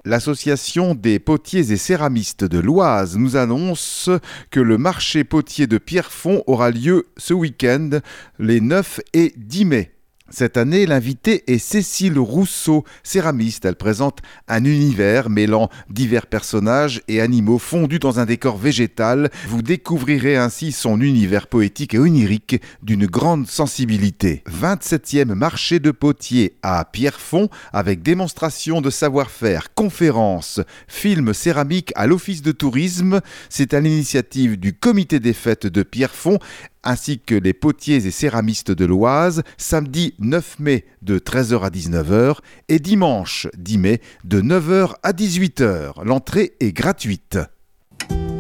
L'association des potiers et céramistes de l'Oise nous annonce que le marché potier de Pierrefonds aura lieu ce week-end, les 9 et 10 mai. Cette année, l'invitée est Cécile Rousseau, céramiste. Elle présente un univers mêlant divers personnages et animaux fondus dans un décor végétal. Vous découvrirez ainsi son univers poétique et onirique d'une grande sensibilité. 27e marché de potier à Pierrefonds avec démonstration de savoir-faire, conférences, films céramiques à l'office de tourisme. C'est à l'initiative du comité des fêtes de Pierrefonds ainsi que les potiers et céramistes de l'Oise, samedi 9 mai de 13h à 19h et dimanche 10 mai de 9h à 18h. L'entrée est gratuite.